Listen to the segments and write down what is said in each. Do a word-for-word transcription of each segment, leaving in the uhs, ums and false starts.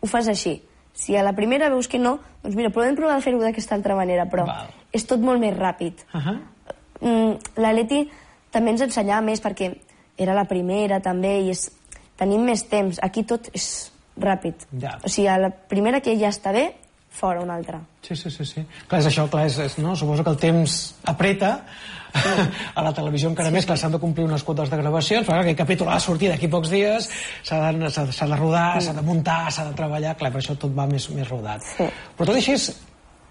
ho fas així. Si a la primera veus que no, doncs mira, podem provar de fer-ho d'aquesta altra manera, però és tot molt més ràpid. La Leti també ens ensenyava més perquè era la primera també i tenim més temps. Aquí tot és ràpid. O sigui, a la primera que ja està bé, fora una altra. Sí, sí, sí. Clar, és això, clar, suposo que el temps apreta a la televisió encara més, clar, s'han de complir unes quotes de gravacions, però aquell capítol ha de sortir d'aquí pocs dies, s'ha de rodar, s'ha de muntar, s'ha de treballar, clar, per això tot va més rodat. Però tot així us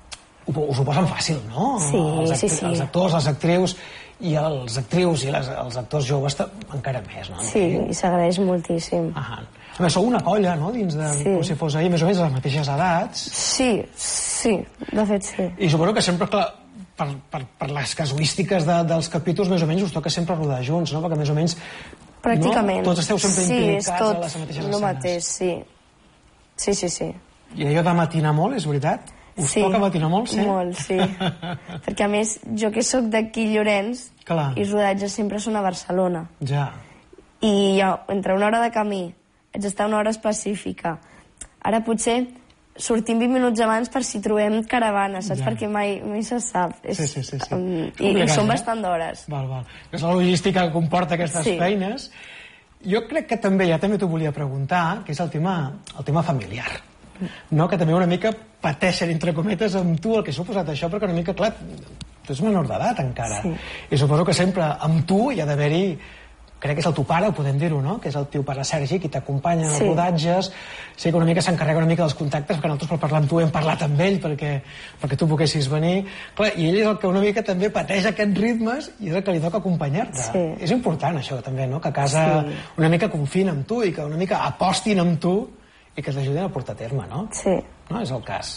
ho posen fàcil, no? Sí, sí, sí. Els actors, les actrius, i els actrius i els actors joves encara més, no? Sí, i s'agraeix moltíssim. A més, sou una colla, no?, dins de com si fos ahir, més o menys a les mateixes edats. Sí, sí, de fet sí. I suposo que sempre, clar, per les casuístiques dels capítols, més o menys us toca sempre rodar junts, no?, perquè més o menys... Pràcticament. Tots esteu sempre implicats a les mateixes escenes. Sí, és tot el mateix, sí. Sí, sí, sí. I allò de matinar molt, és veritat? Us toca matinar molt, sí? Sí, molt, sí. Perquè, a més, jo que sóc d'aquí Llorenç, i els rodatges sempre són a Barcelona. Ja. I jo, entre una hora de camí, haig d'estar una hora específica. Ara potser sortim vint minuts abans per si trobem caravana, saps? Perquè mai se sap. Sí, sí, sí. I són bastant d'hores. Val, val. És la logística que comporta aquestes feines. Jo crec que també, ja també t'ho volia preguntar, que és el tema familiar. No, que també una mica pateixen, entre cometes, amb tu el que ha suposat això, perquè una mica, clar, tu ets menor d'edat encara. I suposo que sempre amb tu hi ha d'haver-hi, crec que és el teu pare, ho podem dir-ho, no?, que és el teu pare Sergi, qui t'acompanya als rodatges, sí que una mica s'encarrega una mica dels contactes, perquè nosaltres per parlar amb tu hem parlat amb ell perquè tu poguessis venir. Clar, i ell és el que una mica també pateix aquests ritmes i és el que li toca acompanyar-te. És important això també, no?, que a casa una mica confien en tu i que una mica apostin amb tu i que t'ajudin a portar a terme, no? Sí. No és el cas.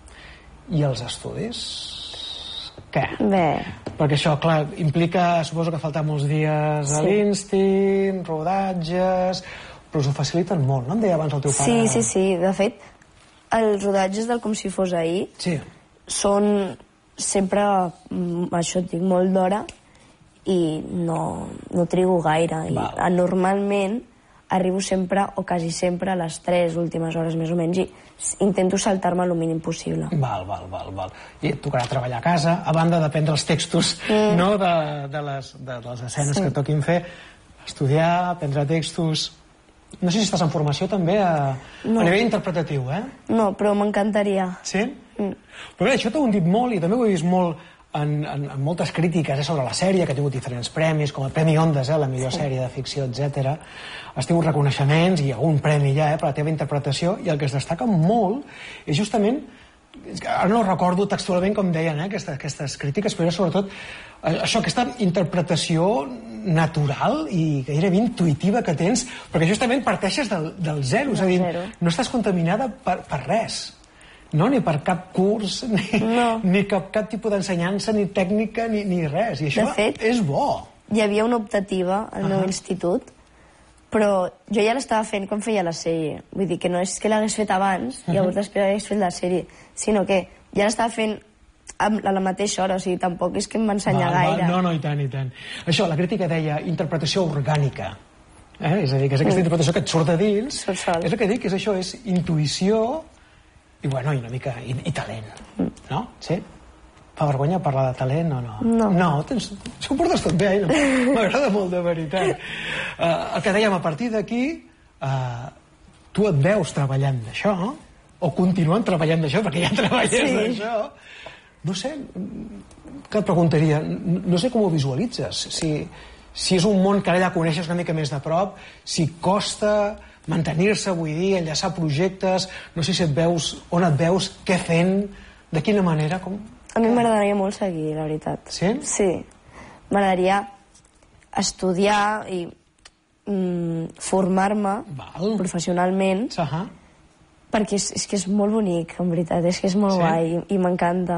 I els estudis? Què? Bé. Perquè això, clar, implica, suposo que faltar molts dies a l'Instint, rodatges, però us ho faciliten molt, no? Em deia abans el teu pare... Sí, sí, sí. De fet, els rodatges del Com si fos ahir són sempre, això et dic, molt d'hora i no trigo gaire. Normalment arribo sempre, o quasi sempre, a les tres últimes hores més o menys, i intento saltar-me el mínim possible. Val, val, val, val. I et tocarà treballar a casa, a banda de prendre els textos, no?, de les escenes que toquin fer, estudiar, prendre textos... No sé si estàs en formació també a nivell interpretatiu, eh? No, però m'encantaria. Sí? Però bé, això t'ho han dit molt, i també ho he vist molt en moltes crítiques sobre la sèrie, que ha tingut diferents premis, com el Premi Ondas, la millor sèrie de ficció, etcètera. Has tingut reconeixements i algun premi ja per la teva interpretació, i el que es destaca molt és justament, ara no recordo textualment com deien aquestes crítiques, però era sobretot això, aquesta interpretació natural i gairebé intuïtiva que tens, perquè justament parteixes del zero, és a dir, no estàs contaminada per res. No, ni per cap curs, ni cap tipus d'ensenyança, ni tècnica, ni res. I això és bo. Hi havia una optativa al meu institut, però jo ja l'estava fent quan feia la sèrie. Vull dir que no és que l'hagués fet abans i llavors després hagués fet la sèrie, sinó que ja l'estava fent a la mateixa hora, o sigui, tampoc és que em va ensenyar gaire. No, no, i tant, i tant. Això, la crítica deia interpretació orgànica. És a dir, que és aquesta interpretació que et surt de dins. És el que dic, és això, és intuïció i, bueno, i una mica, i talent. No? Sí? Fa vergonya parlar de talent o no? No. No, si ho portes tot bé, m'agrada molt, de veritat. El que dèiem, a partir d'aquí, tu et veus treballant d'això, o continuant treballant d'això, perquè ja treballes d'això. No sé, què et preguntaria? No sé com ho visualitzes. Si és un món que ara ja coneixes una mica més de prop, si costa mantenir-se, vull dir, enllaçar projectes, no sé si et veus, on et veus, què fent, de quina manera, com... A mi m'agradaria molt seguir, la veritat. Sí? Sí. M'agradaria estudiar i formar-me professionalment, perquè és que és molt bonic, en veritat, és que és molt guai i m'encanta.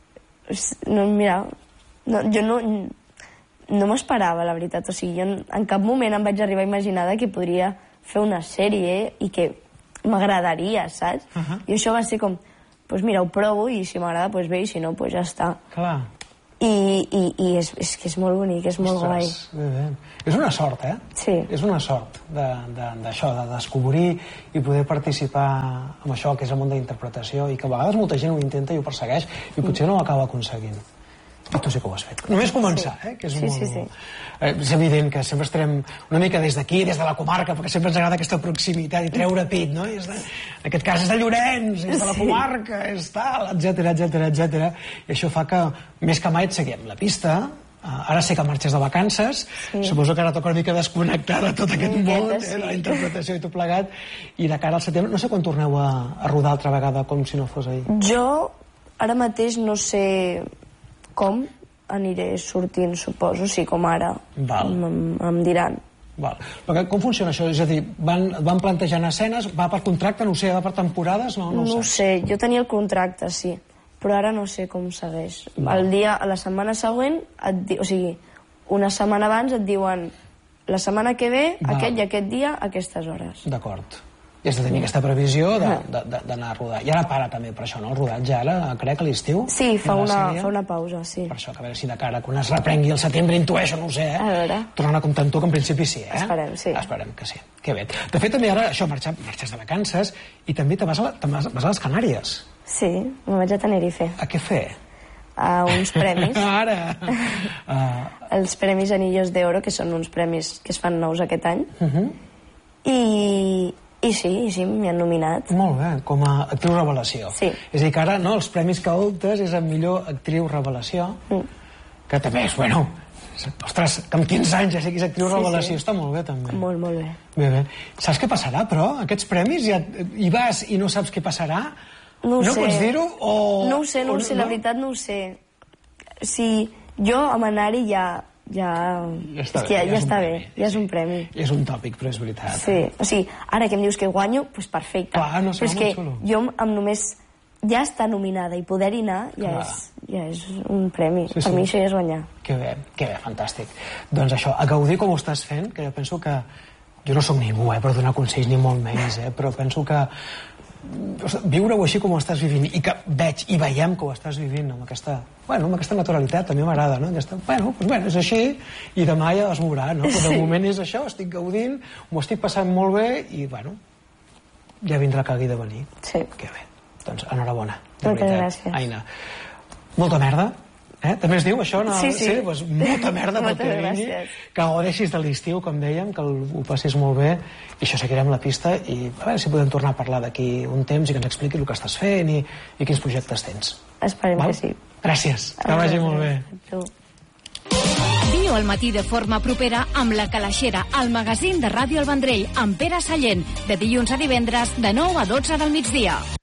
Mira, jo no... No m'esperava, la veritat. O sigui, jo en cap moment em vaig arribar a imaginar que podria fer una sèrie i que m'agradaria, saps? I això va ser com, doncs mira, ho provo i si m'agrada, doncs bé, i si no, doncs ja està. Clar. i és que és molt bonic, és molt guai. És una sort, eh? Sí. És una sort d'això, de descobrir i poder participar en això que és el món de la interpretació i que a vegades molta gent ho intenta i ho persegueix i potser no ho acaba aconseguint. I tu sí que ho has fet. Només començar, eh? Que és Sí, sí, sí. És evident que sempre estarem una mica des d'aquí, des de la comarca, perquè sempre ens agrada aquesta proximitat i treure pit, no? En aquest cas és de Llorenç, és de la comarca, és tal, etcètera, etcètera, etcètera. I això fa que, més que mai, et seguim la pista. Ara sé que marxes de vacances, suposo que ara toca una mica desconnectar de tot aquest món, de la interpretació i tot plegat, i de cara al setembre, no sé quan torneu a rodar altra vegada, com si no fos ahir. Jo, ara mateix, no sé com aniré sortint, suposo, sí, com ara em diran. Com funciona això? És a dir, van plantejant escenes, va per contracte, no ho sé, va per temporades? No ho sé, jo tenia el contracte, sí, però ara no sé com segueix. El dia, a la setmana següent, o sigui, una setmana abans et diuen la setmana que ve, aquest i aquest dia, a aquestes hores. D'acord. I has de tenir aquesta previsió d'anar a rodar. I ara para també per això, no? El rodatge ara, crec, a l'estiu? Sí, fa una pausa, sí. Per això, que a veure si de cara, quan es reprengui el setembre, intueixo, no ho sé, eh? A veure. Tornant a comptar amb tu, que en principi sí, eh? Esperem, sí. Esperem que sí. Que bé. De fet, també ara, això, marxes de vacances i també te vas a les Canàries. Sí, me'n vaig a Tenerife. A què fer? A uns premis. Ara! Els Premis Anillos de Oro, que són uns premis que es fan nous aquest any. I... I sí, sí, m'hi han nominat. Molt bé, com a actriu revelació. Sí. És a dir, que ara, no, els premis que optes és el millor actriu revelació, que també és, bueno, ostres, que amb quinze anys ja siguis actriu revelació, està molt bé, també. Molt, molt bé. Bé, bé. Saps què passarà, però? Aquests premis, hi vas i no saps què passarà? No ho sé. No pots dir-ho? No ho sé, no ho sé, la veritat no ho sé. Si jo amb anar-hi ja... ja està bé, ja és un premi. És un tòpic, però és veritat. Sí, o sigui, ara que em dius que guanyo, doncs perfecte. Però és que jo amb només ja estar nominada i poder-hi anar ja és un premi. Per mi això ja és guanyar. Que bé, que bé, fantàstic. Doncs això, a gaudir com ho estàs fent, que jo penso que... Jo no soc ningú, eh, per donar consells ni molt menys, eh, però penso que viure-ho així com ho estàs vivint i que veig i veiem que ho estàs vivint amb aquesta, bueno, amb aquesta naturalitat també m'agrada, no? Aquesta, bueno, doncs, bueno, és així i demà ja es veurà, no? Però de moment és això, estic gaudint, m'ho estic passant molt bé i, bueno, ja vindrà que hagi de venir. Sí. Que bé. Doncs enhorabona. Moltes gràcies. Aina, molta merda. Eh? També es diu això? No? Sí, sí. Sí, doncs molta merda pel termini, que gaudeixis de l'estiu, com dèiem, que ho passis molt bé, i això seguirem la pista, i a veure si podem tornar a parlar d'aquí un temps i que ens expliquis el que estàs fent i, i quins projectes tens. Esperem Val? que sí. Gràcies, que vagi molt bé. Viu al matí de forma propera amb La Calaixera, el magazín de Ràdio El Vendrell, amb Pere Sallent, de dilluns a divendres, de nou a dotze del migdia.